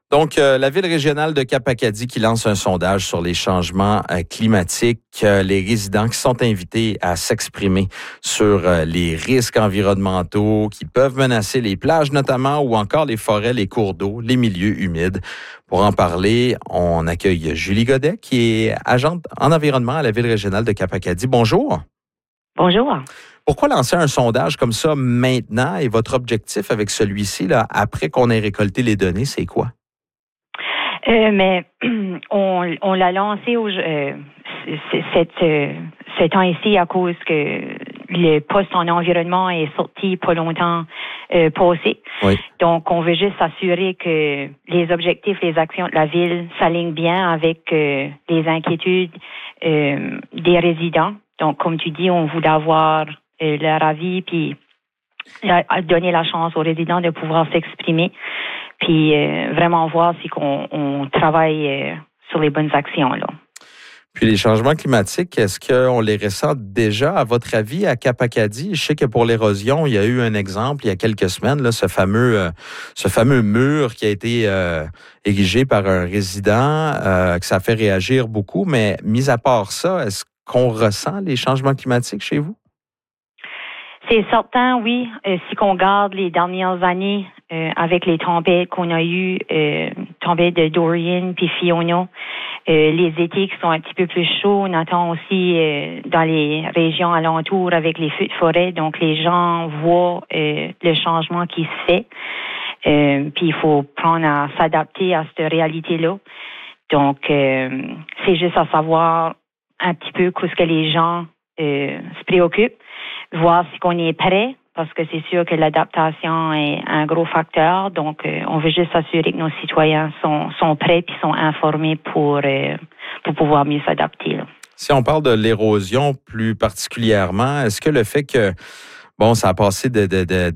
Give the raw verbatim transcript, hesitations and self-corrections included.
Donc, euh, la Ville régionale de Cap-Acadie qui lance un sondage sur les changements euh, climatiques. Euh, les résidents qui sont invités à s'exprimer sur euh, les risques environnementaux qui peuvent menacer les plages notamment ou encore les forêts, les cours d'eau, les milieux humides. Pour en parler, on accueille Julie Godet qui est agente en environnement à la Ville régionale de Cap-Acadie. Bonjour. Bonjour. Pourquoi lancer un sondage comme ça maintenant et votre objectif avec celui-ci, là, après qu'on ait récolté les données, c'est quoi? Euh, mais on, on l'a lancé au, euh, cette, euh, ce temps-ci à cause que le poste en environnement est sorti pas longtemps euh, passé. Oui. Donc, on veut juste s'assurer que les objectifs, les actions de la Ville s'alignent bien avec euh, les inquiétudes euh, des résidents. Donc, comme tu dis, on voulait avoir euh, leur avis puis la, donner la chance aux résidents de pouvoir s'exprimer. Puis euh, vraiment voir si qu'on on travaille euh, sur les bonnes actions là. Puis les changements climatiques, est-ce qu'on les ressent déjà, à votre avis, à Cap-Acadie? Je sais que pour l'érosion, il y a eu un exemple il y a quelques semaines, là, ce fameux euh, ce fameux mur qui a été euh, érigé par un résident, euh, que ça a fait réagir beaucoup. Mais mis à part ça, est-ce qu'on ressent les changements climatiques chez vous? C'est certain, oui. Euh, si qu'on regarde les dernières années, euh, avec les tempêtes qu'on a eues, euh, tempêtes de Dorian puis Fiona, euh, les étés qui sont un petit peu plus chauds, on attend aussi euh, dans les régions alentours avec les feux de forêt. Donc, les gens voient euh, le changement qui se fait. Euh, puis, il faut prendre à s'adapter à cette réalité-là. Donc, euh, c'est juste à savoir un petit peu qu'est-ce que les gens euh, se préoccupent. Voir si on est prêt, parce que c'est sûr que l'adaptation est un gros facteur. Donc, euh, on veut juste s'assurer que nos citoyens sont, sont prêts et sont informés pour, euh, pour pouvoir mieux s'adapter, là. Si on parle de l'érosion plus particulièrement, est-ce que le fait que, bon, ça a passé de, de, de,